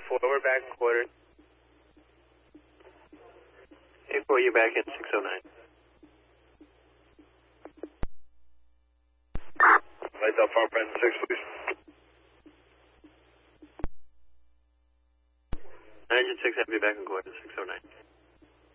4, we're back in quarters. 8-4, you back in 609. Lights out front, Brandon 6, please. Engine 6, have you back in quarters, 609.